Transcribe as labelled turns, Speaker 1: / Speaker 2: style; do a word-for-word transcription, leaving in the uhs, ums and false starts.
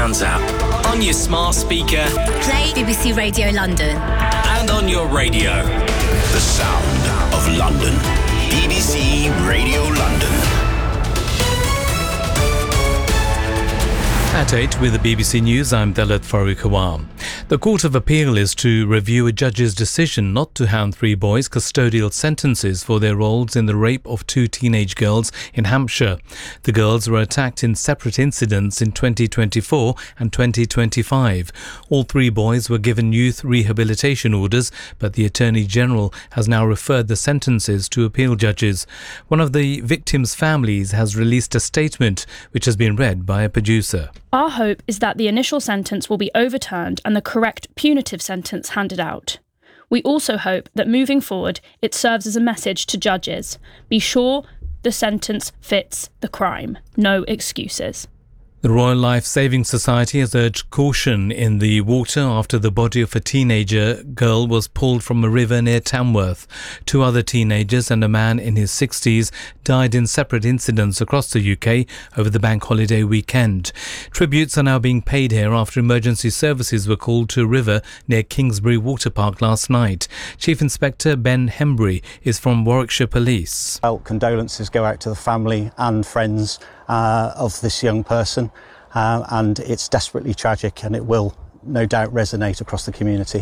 Speaker 1: Sounds app, on your smart speaker,
Speaker 2: play B B C Radio London,
Speaker 1: and on your radio.
Speaker 3: The sound of London. B B C Radio London.
Speaker 4: At eight with the B B C News, I'm Dalit Farooq. The Court of Appeal is to review a judge's decision not to hand three boys custodial sentences for their roles in the rape of two teenage girls in Hampshire. The girls were attacked in separate incidents in twenty twenty-four and twenty twenty-five. All three boys were given youth rehabilitation orders, but the Attorney General has now referred the sentences to appeal judges. One of the victims' families has released a statement which has been read by a producer.
Speaker 5: Our hope is that the initial sentence will be overturned and the correct punitive sentence handed out. We also hope that moving forward, it serves as a message to judges. Be sure the sentence fits the crime. No excuses.
Speaker 4: The Royal Life Saving Society has urged caution in the water after the body of a teenager girl was pulled from a river near Tamworth. Two other teenagers and a man in his sixties died in separate incidents across the U K over the bank holiday weekend. Tributes are now being paid here after emergency services were called to a river near Kingsbury Water Park last night. Chief Inspector Ben Hembry is from Warwickshire Police.
Speaker 6: Well, condolences go out to the family and friends Uh, of this young person, uh, and it's desperately tragic, and it will no doubt resonate across the community.